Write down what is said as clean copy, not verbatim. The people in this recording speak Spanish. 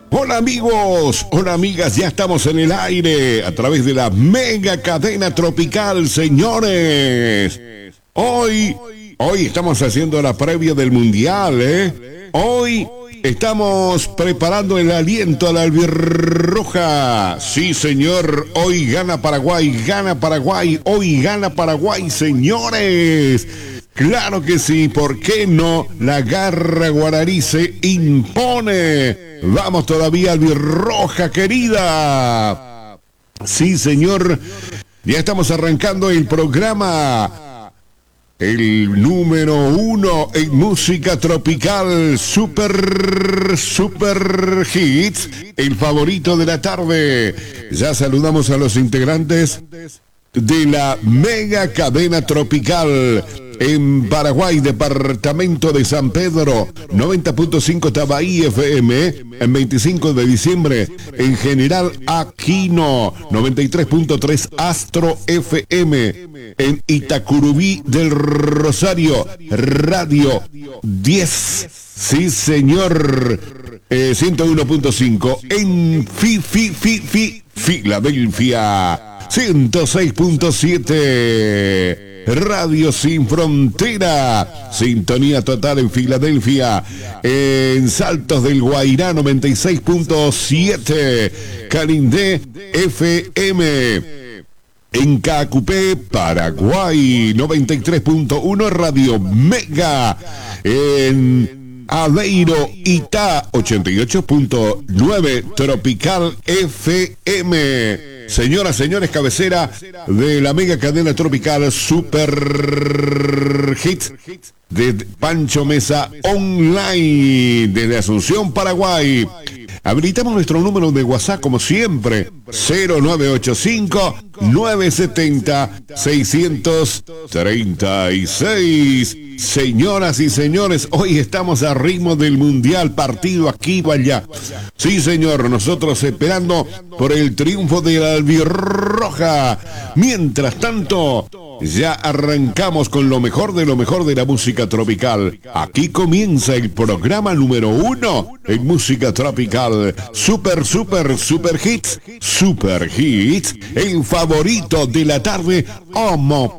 Hola amigos, hola amigas, ya estamos en el aire a través de la mega cadena tropical, señores. Hoy estamos haciendo la previa del mundial, ¿eh? Hoy estamos preparando el aliento a la albirroja. Sí, señor, hoy gana Paraguay, hoy gana Paraguay, señores. Claro que sí, ¿por qué no? La garra guaraní se impone. Vamos todavía, albirroja querida. Sí, señor, ya estamos arrancando el programa. El número 1 en música tropical, super hits, el favorito de la tarde. Ya saludamos a los integrantes de la mega cadena tropical. En Paraguay, departamento de San Pedro, 90.5 Tabaí FM, en 25 de diciembre, en General Aquino, 93.3 Astro FM, en Itacurubí del Rosario, Radio 10, sí señor, 101.5, en Filadelfia, 106.7. Radio Sin Frontera, sintonía total en Filadelfia, en Saltos del Guairá 96.7, Canindé FM, en Cacupé, Paraguay 93.1, Radio Mega, en Aveiro, Itá 88.9, Tropical FM. Señoras, señores, cabecera de la mega cadena tropical Super Hits de Pancho Mesa Online desde Asunción, Paraguay. Habilitamos nuestro número de WhatsApp como siempre, 0985-970-636. Señoras y señores, hoy estamos a ritmo del mundial, partido aquí o allá. Sí, señor, nosotros esperando por el triunfo de la albirroja. Mientras tanto, ya arrancamos con lo mejor de la música tropical. Aquí comienza el programa número 1 en música tropical. Super hits, el favorito de la tarde.